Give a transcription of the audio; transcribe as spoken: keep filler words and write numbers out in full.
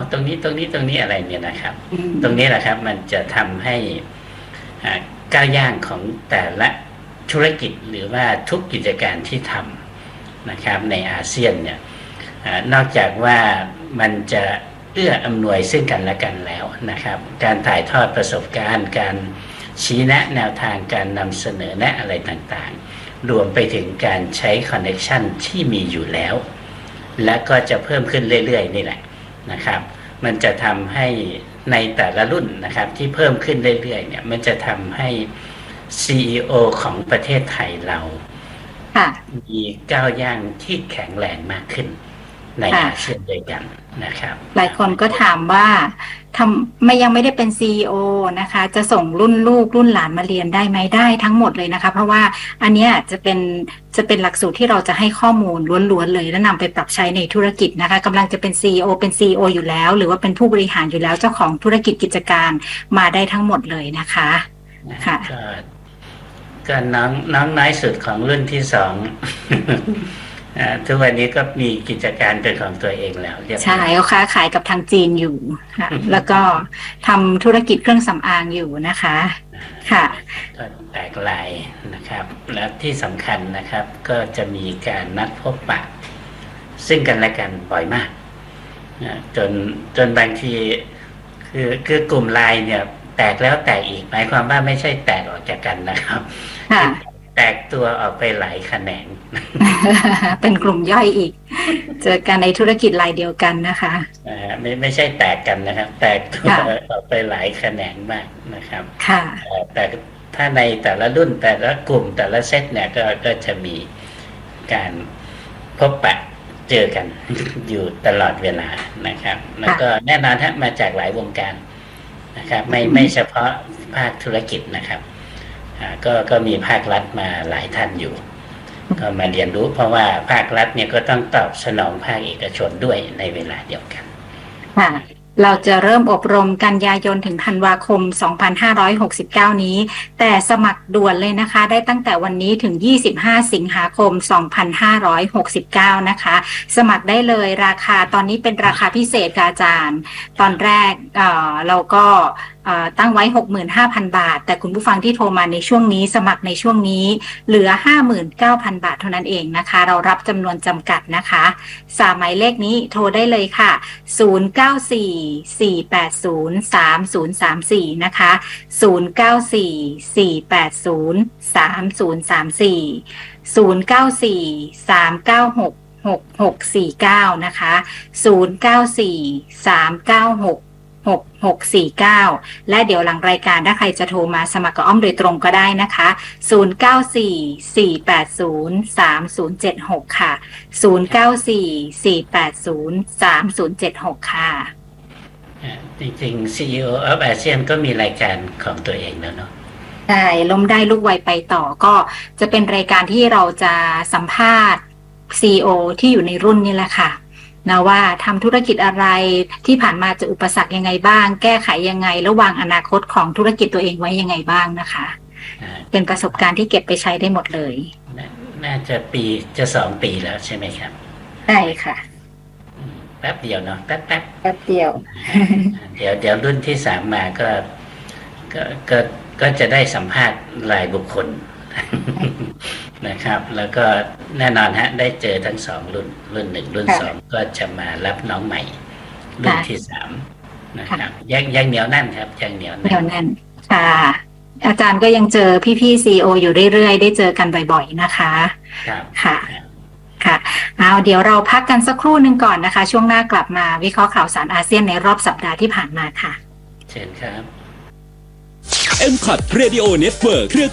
ตรงนี้ตรงนี้ตรงนี้อะไรเนี่ยนะครับตรงนี้แหละครับมันจะทำให้ก้าวย่างของแต่ละธุรกิจหรือว่าทุกกิจการที่ทำนะครับในอาเซียนเนี่ยนอกจากว่ามันจะเอื้ออำนวยซึ่งกันและกันแล้วนะครับการถ่ายทอดประสบการณ์การชี้แนะแนวทางการนำเสนอแนะอะไรต่างๆรวมไปถึงการใช้คอนเนคชันที่มีอยู่แล้วและก็จะเพิ่มขึ้นเรื่อยๆนี่แหละนะครับมันจะทำให้ในแต่ละรุ่นนะครับที่เพิ่มขึ้นเรื่อยๆเนี่ยมันจะทำให้ ซี อี โอ ของประเทศไทยเรามีก้าวย่างที่แข็งแรงมากขึ้นในอาเซียนด้วยกันนะครับหลายคนก็ถามว่าทำไม่ยังไม่ได้เป็น ซี อี โอ นะคะจะส่งรุ่นลูกรุ่นหลานมาเรียนได้ไหมได้ทั้งหมดเลยนะคะเพราะว่าอันนี้จะเป็นจะเป็นหลักสูตรที่เราจะให้ข้อมูลล้วนๆเลยและนำไปปรับใช้ในธุรกิจนะคะกำลังจะเป็น ซี อี โอ เป็น ซี อี โอ อยู่แล้วหรือว่าเป็นผู้บริหารอยู่แล้วเจ้าของธุรกิจกิจการมาได้ทั้งหมดเลยนะคะค่ะก็น้องน้องน้อยสุดของรุ่นที่สองทุกวันนี้ก็มีกิจการเป็นของตัวเองแล้วใช่เขาค้าขายกับทางจีนอยู่ค่ะแล้วก็ทำธุรกิจเครื่องสำอางอยู่นะคะค่ะก็แตกลายนะครับและที่สำคัญนะครับก็จะมีการนัดพบปะซึ่งกันและกันบ่อยมากจนจนบางทีคือคือกลุ่มไลน์เนี่ยแตกแล้วแตกอีกหมายความว่าไม่ใช่แตกออกจากกันนะครับแตกตัวออกไปหลายแขนงเป็นกลุ่มย่อยอีกเจอกันในธุรกิจรายเดียวกันนะคะไม่ไม่ใช่แตกกันนะครับแตกตัวออกไปหลายแขนงมากนะครับค่ะแต่ถ้าในแต่ละรุ่นแต่ละกลุ่มแต่ละเซตเนี่ยก็ก็จะมีการพบปะเจอกันอยู่ตลอดเวลานะครับแล้วก็แน่นอนฮะมาจากหลายวงการนะครับไม่ไม่เฉพาะภาคธุรกิจนะครับก็ก็มีภาครัฐมาหลายท่านอยู่ก็มาเรียนรู้เพราะว่าภาครัฐเนี่ยก็ต้องตอบสนองภาคเอกชนด้วยในเวลาเดียวกันค่ะเราจะเริ่มอบรมกันยายนถึงธันวาคมสองพันห้าร้อยหกสิบเก้านี้แต่สมัครด่วนเลยนะคะได้ตั้งแต่วันนี้ถึงยี่สิบห้าสิงหาคมสองพันห้าร้อยหกสิบเก้านะคะสมัครได้เลยราคาตอนนี้เป็นราคาพิเศษค่ะอาจารย์ตอนแรกเอ่อเราก็ตั้งไว้ หกหมื่นห้าพัน บาทแต่คุณผู้ฟังที่โทรมาในช่วงนี้สมัครในช่วงนี้เหลือ ห้าหมื่นเก้าพัน บาทเท่านั้นเองนะคะเรารับจำนวนจำกัดนะคะสามหมายเลขนี้โทรได้เลยค่ะศูนย์ เก้า สี่ สี่ แปด ศูนย์ สาม ศูนย์ สาม สี่นะคะศูนย์ เก้า สี่ สี่ แปด ศูนย์ สาม ศูนย์ สาม สี่ศูนย์ เก้า สี่ สาม เก้า หก หก หก สี่ เก้านะคะศูนย์ เก้า สี่ สาม เก้า หกหก หก สี่ เก้าและเดี๋ยวหลังรายการถ้าใครจะโทรมาสมัครกับอ้อมโดยตรงก็ได้นะคะศูนย์ เก้า สี่ สี่ แปด ศูนย์ สาม ศูนย์ เจ็ด หกค่ะศูนย์ เก้า สี่ สี่ แปด ศูนย์ สาม ศูนย์ เจ็ด หกค่ะจริงๆ ซี อี โอ of อาเซียนก็มีรายการของตัวเองแล้วเนาะใช่ล้มได้ลูกไวไปต่อก็จะเป็นรายการที่เราจะสัมภาษณ์ ซี อี โอ ที่อยู่ในรุ่นนี่แหละค่ะนะว่าทำธุรกิจอะไรที่ผ่านมาจะอุปสรรคยังไงบ้างแก้ไขยังไงและวางอนาคตของธุรกิจตัวเองไว้ยังไงบ้างนะคะเป็นประสบการณ์ที่เก็บไปใช้ได้หมดเลยน่าจะปีจะสองปีแล้วใช่ไหมครับใช่ค่ะแป๊บเดียวเนาะแป๊บแป๊บแป๊บเดียวเดี๋ยวเดี๋ยวรุ่นที่สามมาก็ก็ก็ก็จะได้สัมภาษณ์รายบุคคลนะครับแล้วก็แน่นอนฮะได้เจอทั้งสองรุ่นรุ่นหนึ่งรุ่นสองก็จะมารับน้องใหม่รุ่นที่สามนะครับยังยังเหนียวแน่นครับยังเหนียวแน่นค่ะอาจารย์ก็ยังเจอพี่ๆ ซี อี โอ อยู่เรื่อยๆได้เจอกันบ่อยๆนะคะครับค่ะค่ะเอาเดี๋ยวเราพักกันสักครู่หนึ่งก่อนนะคะช่วงหน้ากลับมาวิเคราะห์ข่าวสารอาเซียนในรอบสัปดาห์ที่ผ่านมาค่ะเชิญครับเอ็ม คอ ที Radio Network เครือ